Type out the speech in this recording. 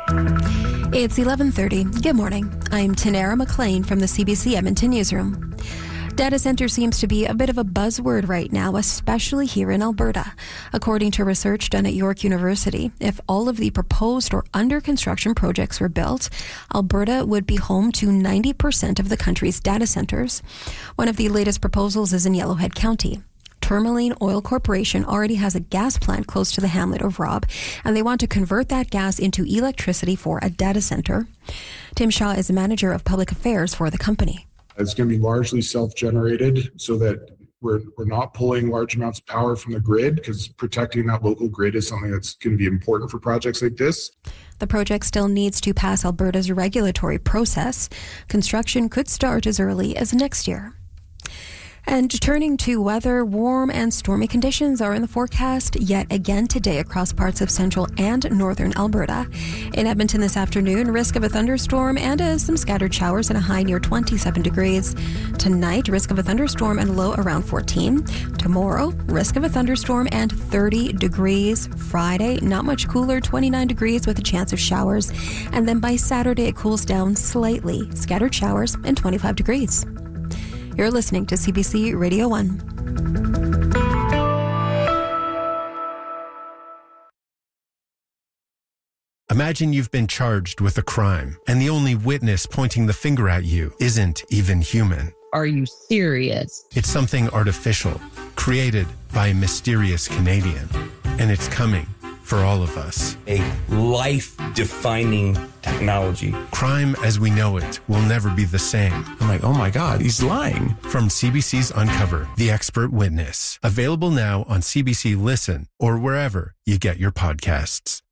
It's 11:30. Good morning. I'm Tanara McLean from the CBC Edmonton Newsroom. Data center seems to be a bit of a buzzword right now, especially here in Alberta. According to research done at York University, if all of the proposed or under construction projects were built, Alberta would be home to 90% of the country's data centers. One of the latest proposals is in Yellowhead County. Tourmaline Oil Corporation already has a gas plant close to the hamlet of Robb, and they want to convert that gas into electricity for a data center. Tim Shaw is the manager of public affairs for the company. It's going to be largely self-generated so that we're not pulling large amounts of power from the grid, because protecting that local grid is something that's going to be important for projects like this. The project still needs to pass Alberta's regulatory process. Construction could start as early as next year. And turning to weather, warm and stormy conditions are in the forecast yet again today across parts of central and northern Alberta. In Edmonton this afternoon, risk of a thunderstorm and some scattered showers and a high near 27 degrees. Tonight, risk of a thunderstorm and low around 14. Tomorrow, risk of a thunderstorm and 30 degrees. Friday, not much cooler, 29 degrees with a chance of showers. And then by Saturday, it cools down slightly, scattered showers and 25 degrees. You're listening to CBC Radio 1. Imagine you've been charged with a crime, and the only witness pointing the finger at you isn't even human. Are you serious? It's something artificial, created by a mysterious Canadian, and it's coming for all of us. A life-defining technology. Crime as we know it will never be the same. I'm like, oh my God, he's lying. From CBC's Uncover, The Expert Witness. Available now on CBC Listen or wherever you get your podcasts.